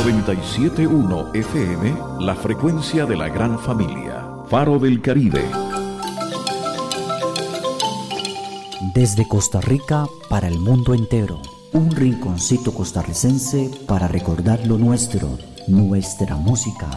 97.1 FM, la frecuencia de la gran familia. Faro del Caribe. Desde Costa Rica para el mundo entero. Un rinconcito costarricense para recordar lo nuestro, nuestra música.